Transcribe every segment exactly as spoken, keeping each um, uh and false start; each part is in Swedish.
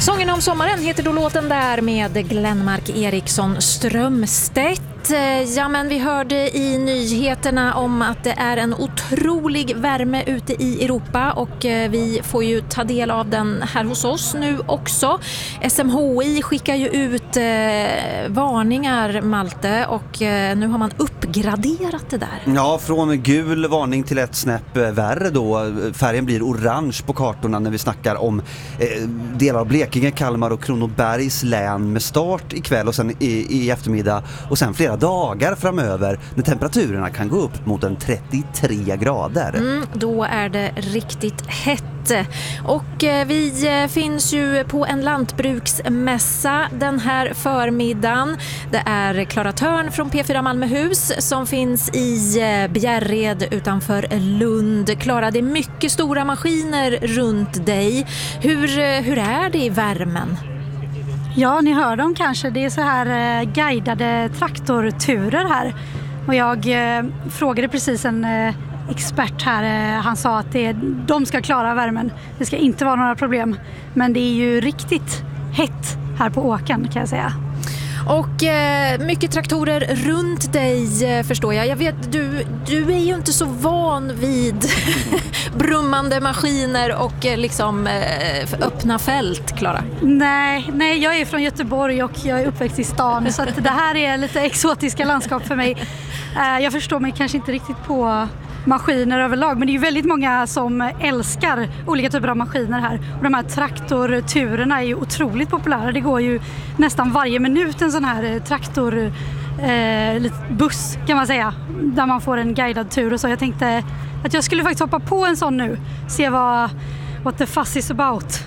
Sången om sommaren heter då låten där med Glenmark Eriksson Strömstedt. Ja, men vi hörde i nyheterna om att det är en otrolig värme ute i Europa och vi får ju ta del av den här hos oss nu också. S M H I skickar ju ut eh, varningar, Malte, och eh, nu har man uppgraderat det där. Ja, från gul varning till ett snäpp värre då. Färgen blir orange på kartorna när vi snackar om eh, delar av Blekinge, Kalmar och Kronobergs län med start ikväll och sen i, i eftermiddag och sen flera dagar framöver när temperaturerna kan gå upp mot en trettiotre grader. Mm, då är det riktigt hett. Och eh, vi eh, finns ju på en lantbruksmässa den här förmiddagen. Det är Klara Törn från P fyra Malmöhus som finns i eh, Bjärred utanför Lund. Klara, det är mycket stora maskiner runt dig. Hur, eh, hur är det i värmen? Ja, ni hör dem kanske. Det är så här eh, guidade traktorturer här. Och jag eh, frågade precis en eh, expert här. Eh, han sa att det, de ska klara värmen. Det ska inte vara några problem. Men det är ju riktigt hett här på åkern, kan jag säga. Och eh, mycket traktorer runt dig, eh, förstår jag. Jag vet, du, du är ju inte så van vid brummande maskiner och eh, liksom eh, öppna fält, Klara. Nej, nej, jag är från Göteborg och jag är uppväxt i stan. Så att det här är lite exotiska landskap för mig. Eh, jag förstår mig kanske inte riktigt på maskiner överlag, men det är ju väldigt många som älskar olika typer av maskiner här. Och de här traktorturerna är ju otroligt populära. Det går ju nästan varje minut en sån här traktor eh, buss, kan man säga, där man får en guidad tur och så. Jag tänkte att jag skulle faktiskt hoppa på en sån nu, se vad what the fuss is about.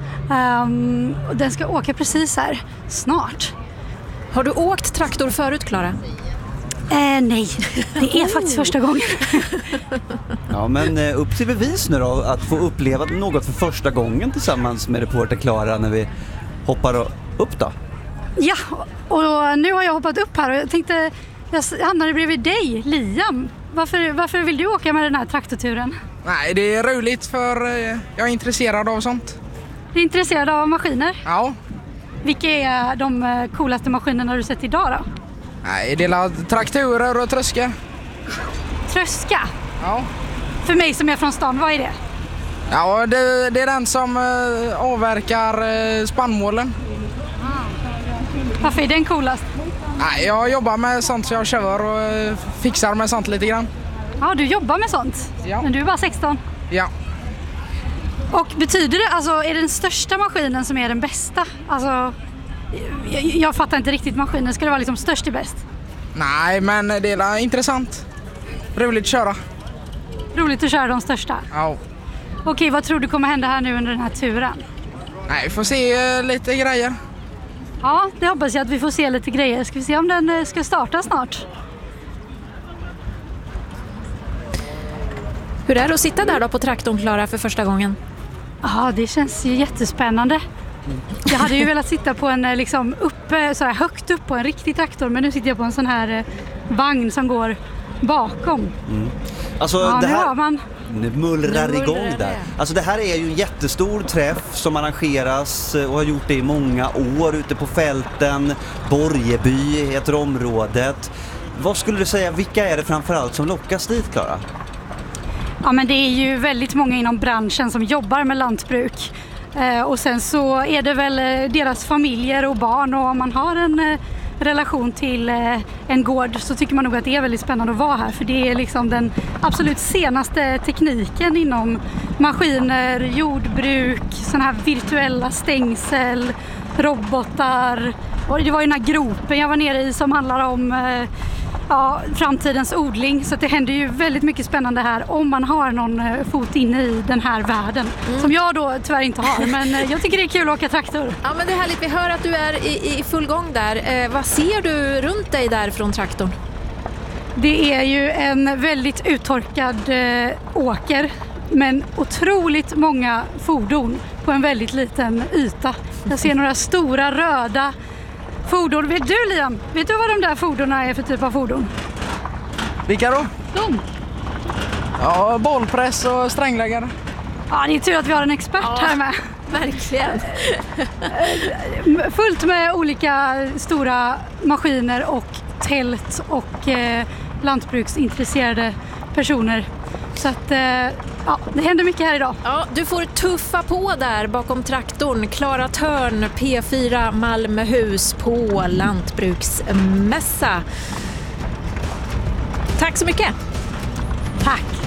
Um, och den ska åka precis här snart. Har du åkt traktor förut, Klara? Eh, nej, det är faktiskt första gången. Ja, men eh, upp till bevis nu då, att få uppleva något för första gången tillsammans med reporter Klara när vi hoppar upp då. Ja, och nu har jag hoppat upp här och jag tänkte, jag hamnade bredvid dig, Liam. Varför, varför vill du åka med den här traktorturen? Nej, det är roligt för eh, jag är intresserad av sånt. Du är intresserad av maskiner? Ja. Vilka är de coolaste maskinerna du sett idag då? Nej, det är traktorer och tröska. Tröska? Ja. För mig som är från stan, vad är det? Ja, det, det är den som eh, avverkar eh, spannmålen. Varför är den coolast? Nej, jag jobbar med sånt så jag kör och eh, fixar med sånt lite grann. Ja, du jobbar med sånt? Ja. Men du är bara sexton? Ja. Och betyder det, alltså är det den största maskinen som är den bästa? Alltså, jag, jag fattar inte riktigt maskinen. Ska det vara liksom störst i bäst? Nej, men det är intressant. Roligt att köra. Roligt att köra de största? Ja. Okej, vad tror du kommer hända här nu under den här turen? Nej, vi får se uh, lite grejer. Ja, det hoppas jag att vi får se lite grejer. Ska vi se om den uh, ska starta snart? Hur är det att sitta där då på traktorn, Klara, för första gången? Ja, det känns ju jättespännande. Jag hade ju velat sitta på en liksom uppe, så här högt upp på en riktig traktor, men nu sitter jag på en sån här vagn som går bakom. Mm. Alltså, ja, det nu här... har man... Nu mullrar Nu igång mullrar där. Alltså det här är ju en jättestor träff som arrangeras och har gjort det i många år ute på fälten. Borgeby heter området. Vad skulle du säga, vilka är det framförallt som lockas dit, Klara? Ja, men det är ju väldigt många inom branschen som jobbar med lantbruk. Eh, och sen så är det väl deras familjer och barn, och om man har en eh, relation till eh, en gård så tycker man nog att det är väldigt spännande att vara här, för det är liksom den absolut senaste tekniken inom maskiner, jordbruk, sådana här virtuella stängsel, robotar, och det var ju den här gropen jag var nere i som handlar om eh, ja, framtidens odling, så att det händer ju väldigt mycket spännande här om man har någon eh, fot inne i den här världen, mm. som jag då tyvärr inte har, men eh, jag tycker det är kul att åka traktor. Ja, men det är härligt, vi hör att du är i, i full gång där. Eh, vad ser du runt dig där från traktorn? Det är ju en väldigt uttorkad eh, åker, men otroligt många fordon på en väldigt liten yta. Jag ser några stora röda fordon. Vet du, Liam? Vet du vad de där fordonen är för typ av fordon? Vilka då? De? Ja, bollpress och strängläggare. Ja, det är tur att vi har en expert Ja. här med. Verkligen. Fullt med olika stora maskiner och tält och eh, lantbruksintresserade personer. Så att eh, ja, det händer mycket här idag. Ja, du får tuffa på där bakom traktorn. Klara Törn, P fyra Malmöhus på lantbruksmässa. Tack så mycket. Tack!